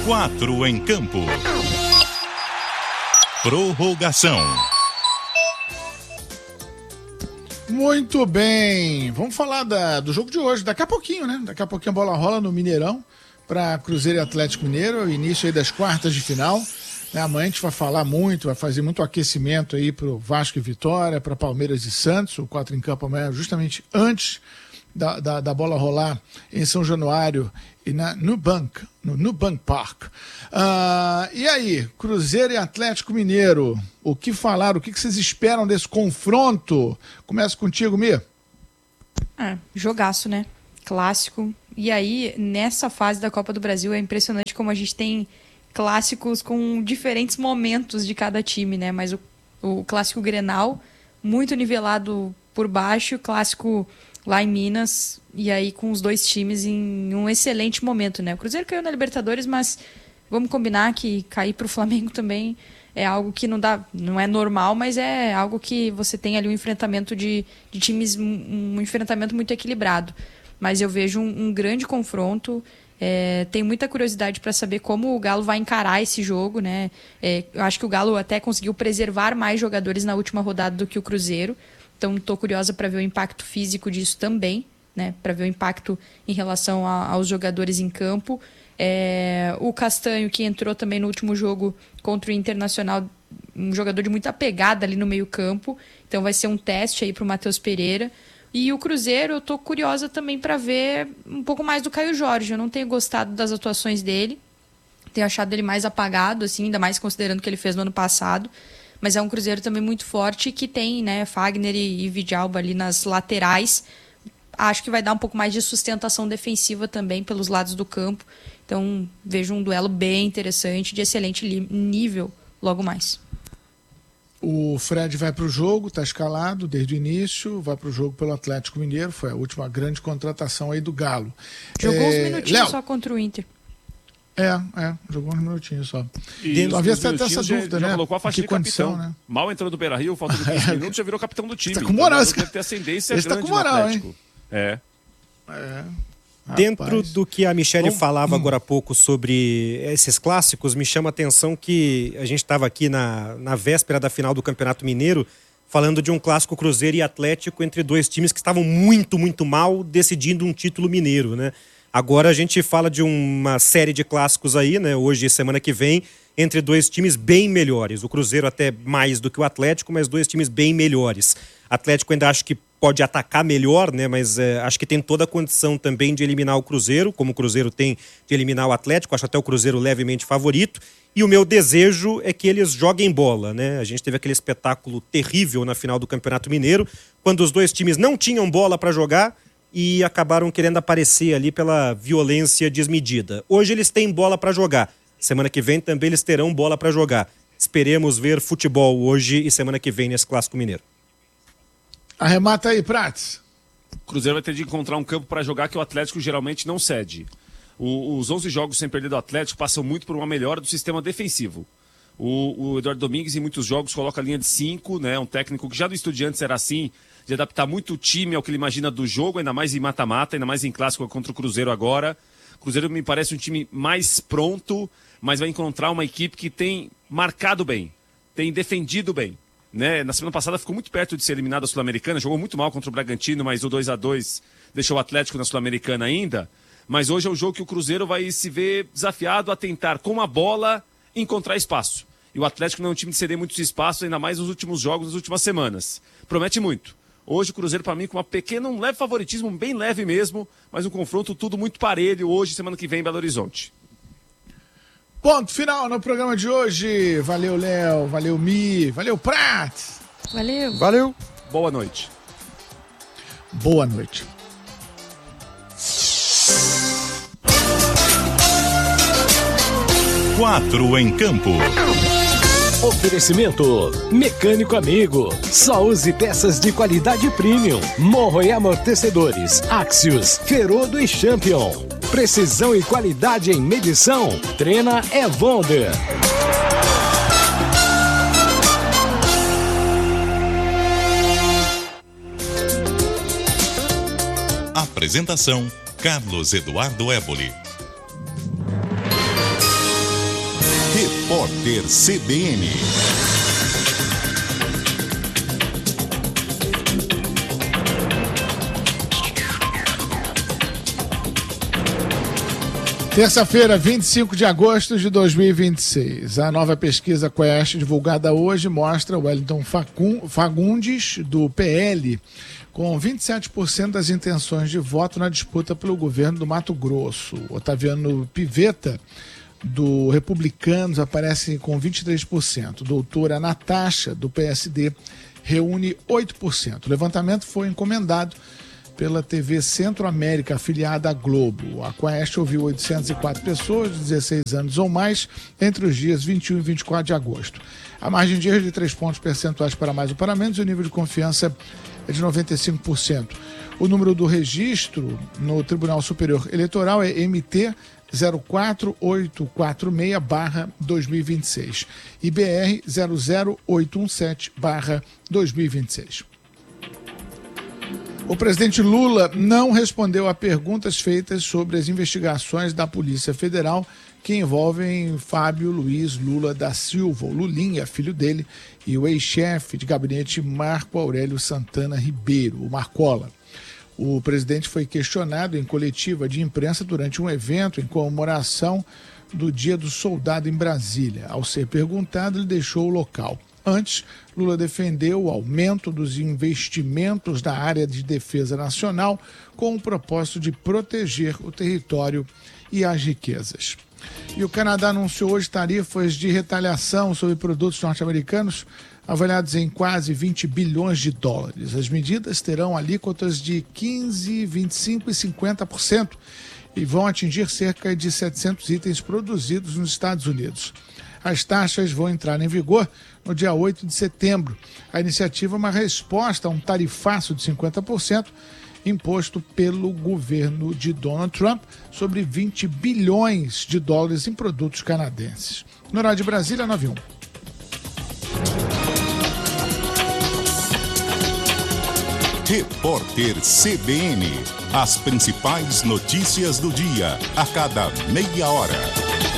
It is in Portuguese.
4 em campo. Prorrogação. Muito bem, vamos falar do jogo de hoje, daqui a pouquinho, né? Daqui a pouquinho a bola rola no Mineirão para Cruzeiro e Atlético Mineiro, início aí das quartas de final. Amanhã a gente vai falar muito, vai fazer muito aquecimento aí pro Vasco e Vitória, para Palmeiras e Santos, o 4 em campo amanhã, justamente antes da bola rolar em São Januário e no Nubank Park. E aí, Cruzeiro e Atlético Mineiro, o que falaram, o que vocês esperam desse confronto? Começa contigo, Mi. Jogaço, né? Clássico. E aí, nessa fase da Copa do Brasil, é impressionante como a gente tem clássicos com diferentes momentos de cada time, né? Mas o clássico Grenal, muito nivelado por baixo, o clássico lá em Minas, e aí com os dois times em um excelente momento, né? O Cruzeiro caiu na Libertadores, mas vamos combinar que cair para o Flamengo também é algo que não é normal, mas é algo que você tem ali um enfrentamento de times, um enfrentamento muito equilibrado. Mas eu vejo um grande confronto. Tenho muita curiosidade para saber como o Galo vai encarar esse jogo, né? Eu acho que o Galo até conseguiu preservar mais jogadores na última rodada do que o Cruzeiro. Então, estou curiosa para ver o impacto físico disso também, né? Para ver o impacto em relação aos jogadores em campo. O Castanho, que entrou também no último jogo contra o Internacional, um jogador de muita pegada ali no meio-campo. Então, vai ser um teste aí para o Matheus Pereira. E o Cruzeiro, eu estou curiosa também para ver um pouco mais do Caio Jorge. Eu não tenho gostado das atuações dele. Tenho achado ele mais apagado, assim, ainda mais considerando o que ele fez no ano passado. Mas é um Cruzeiro também muito forte que tem, né, Fagner e Vidalba ali nas laterais. Acho que vai dar um pouco mais de sustentação defensiva também pelos lados do campo. Então, vejo um duelo bem interessante, de excelente nível logo mais. O Fred vai para o jogo, está escalado desde o início, vai para o jogo pelo Atlético Mineiro, foi a última grande contratação aí do Galo. Jogou uns minutinhos Léo. Só contra o Inter. Jogou uns minutinhos só. Havia até essa dúvida, né? Já colocou a faixa de capitão, né? Mal entrou no Beira-Rio, faltando 15 minutos, já virou capitão do time. Tá com moral. Então, deve ter ascendência grande com moral, no Atlético. Dentro do que a Michele falava agora há pouco sobre esses clássicos, me chama a atenção que a gente estava aqui na véspera da final do Campeonato Mineiro, falando de um clássico Cruzeiro e Atlético entre dois times que estavam muito, muito mal, decidindo um título mineiro, né? Agora a gente fala de uma série de clássicos aí, né? Hoje e semana que vem, entre dois times bem melhores. O Cruzeiro até mais do que o Atlético, mas dois times bem melhores. Atlético ainda acho que pode atacar melhor, né? Mas acho que tem toda a condição também de eliminar o Cruzeiro, como o Cruzeiro tem de eliminar o Atlético. Acho até o Cruzeiro levemente favorito. E o meu desejo é que eles joguem bola, né? A gente teve aquele espetáculo terrível na final do Campeonato Mineiro, quando os dois times não tinham bola para jogar e acabaram querendo aparecer ali pela violência desmedida. Hoje eles têm bola para jogar. Semana que vem também eles terão bola para jogar. Esperemos ver futebol hoje e semana que vem nesse Clássico Mineiro. Arremata aí, Prats. O Cruzeiro vai ter de encontrar um campo para jogar que o Atlético geralmente não cede. Os 11 jogos sem perder do Atlético passam muito por uma melhora do sistema defensivo. O Eduardo Domingues em muitos jogos coloca a linha de 5, né? Um técnico que já do Estudiantes era assim, de adaptar muito o time ao que ele imagina do jogo, ainda mais em mata-mata, ainda mais em clássico contra o Cruzeiro agora. O Cruzeiro me parece um time mais pronto, mas vai encontrar uma equipe que tem marcado bem, tem defendido bem. Né? Na semana passada ficou muito perto de ser eliminado da Sul-Americana, jogou muito mal contra o Bragantino, mas o 2-2 deixou o Atlético na Sul-Americana ainda. Mas hoje é o jogo que o Cruzeiro vai se ver desafiado a tentar, com a bola, encontrar espaço. E o Atlético não é um time de ceder muitos espaços, ainda mais nos últimos jogos, nas últimas semanas. Promete muito. Hoje o Cruzeiro, para mim, com um leve favoritismo, bem leve mesmo, mas um confronto tudo muito parelho hoje, semana que vem em Belo Horizonte. Ponto final no programa de hoje. Valeu, Léo. Valeu, Mi. Valeu, Prats. Valeu. Boa noite. Boa noite. Quatro em campo. Oferecimento Mecânico Amigo. Só use peças de qualidade premium. Morro e amortecedores. Axios, Ferodo e Champion. Precisão e qualidade em medição. Treina Evonder. Apresentação: Carlos Eduardo Éboli. Repórter CBN. Terça-feira, 25 de agosto de 2026. A nova pesquisa Quest, divulgada hoje, mostra Wellington Fagundes, do PL, com 27% das intenções de voto na disputa pelo governo do Mato Grosso. Otaviano Pivetta, do Republicanos, aparece com 23%. Doutora Natasha, do PSD, reúne 8%. O levantamento foi encomendado pela TV Centro-América, afiliada à Globo. A Quest ouviu 804 pessoas de 16 anos ou mais entre os dias 21 e 24 de agosto. A margem de erro de 3 pontos percentuais para mais ou para menos e o nível de confiança é de 95%. O número do registro no Tribunal Superior Eleitoral é MT 04846/2026 e BR 00817/2026. O presidente Lula não respondeu a perguntas feitas sobre as investigações da Polícia Federal que envolvem Fábio Luiz Lula da Silva, o Lulinha, filho dele, e o ex-chefe de gabinete Marco Aurélio Santana Ribeiro, o Marcola. O presidente foi questionado em coletiva de imprensa durante um evento em comemoração do Dia do Soldado em Brasília. Ao ser perguntado, ele deixou o local. Antes, Lula defendeu o aumento dos investimentos na área de defesa nacional com o propósito de proteger o território e as riquezas. E o Canadá anunciou hoje tarifas de retaliação sobre produtos norte-americanos avaliados em quase 20 bilhões de dólares. As medidas terão alíquotas de 15%, 25% e 50% e vão atingir cerca de 700 itens produzidos nos Estados Unidos. As taxas vão entrar em vigor no dia 8 de setembro. A iniciativa é uma resposta a um tarifaço de 50% imposto pelo governo de Donald Trump sobre 20 bilhões de dólares em produtos canadenses. No horário de Brasília, 9:01. Repórter CBN. As principais notícias do dia, a cada meia hora.